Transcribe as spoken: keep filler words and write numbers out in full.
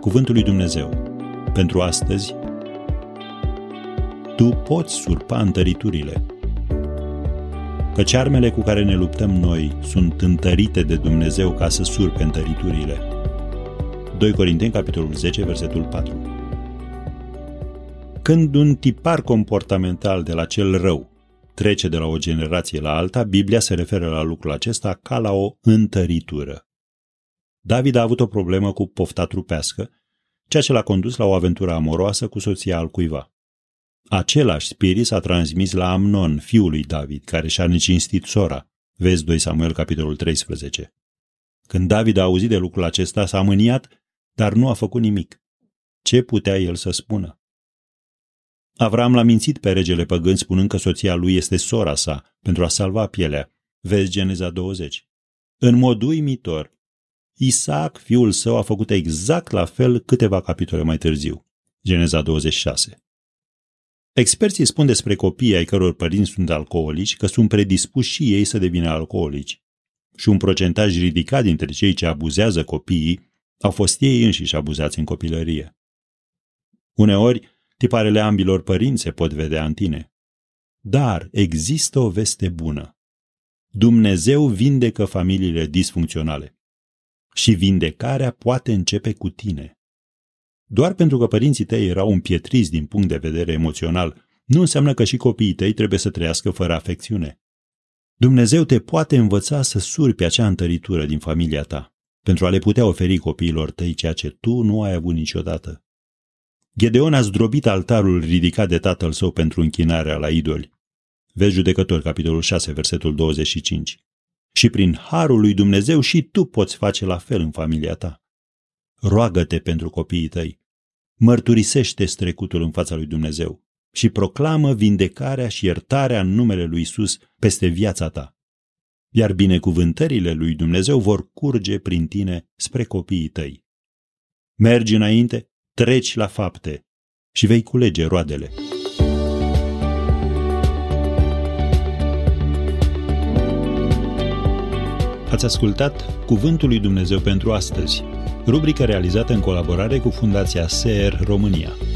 Cuvântul lui Dumnezeu pentru astăzi. Tu poți surpa întăriturile, căci armele cu care ne luptăm noi sunt întărite de Dumnezeu ca să surpe întăriturile. doi Corinteni, capitolul zece, versetul patru. Când un tipar comportamental de la cel rău trece de la o generație la alta, Biblia se referă la lucrul acesta ca la o întăritură. David a avut o problemă cu pofta trupească, ceea ce l-a condus la o aventură amoroasă cu soția altcuiva. Același spirit s-a transmis la Amnon, fiul lui David, care și-a necinstit sora. Vezi doi Samuel, capitolul treisprezece. Când David a auzit de lucrul acesta, s-a mâniat, dar nu a făcut nimic. Ce putea el să spună? Avram l-a mințit pe regele păgân spunând că soția lui este sora sa pentru a salva pielea. Vezi Geneza douăzeci. În mod uimitor, Isaac, fiul său, a făcut exact la fel câteva capitole mai târziu. Geneza douăzeci și șase. Experții spun despre copiii ai căror părinți sunt alcoolici că sunt predispuși și ei să devină alcoolici. Și un procentaj ridicat dintre cei ce abuzează copiii au fost ei înșiși abuzați în copilărie. Uneori, tiparele ambilor părinți se pot vedea în tine. Dar există o veste bună. Dumnezeu vindecă familiile disfuncționale. Și vindecarea poate începe cu tine. Doar pentru că părinții tăi erau împietriți din punct de vedere emoțional, nu înseamnă că și copiii tăi trebuie să trăiască fără afecțiune. Dumnezeu te poate învăța să surpi acea întăritură din familia ta, pentru a le putea oferi copiilor tăi ceea ce tu nu ai avut niciodată. Gedeon a zdrobit altarul ridicat de tatăl său pentru închinarea la idoli. Vezi Judecători, capitolul șase, versetul douăzeci și cinci. Și prin harul lui Dumnezeu și tu poți face la fel în familia ta. Roagă-te pentru copiii tăi. Mărturisește-ți trecutul în fața lui Dumnezeu și proclamă vindecarea și iertarea în numele lui Iisus peste viața ta. Iar binecuvântările lui Dumnezeu vor curge prin tine spre copiii tăi. Mergi înainte, treci la fapte și vei culege roadele. Ați ascultat Cuvântul lui Dumnezeu pentru astăzi, rubrică realizată în colaborare cu Fundația S E R România.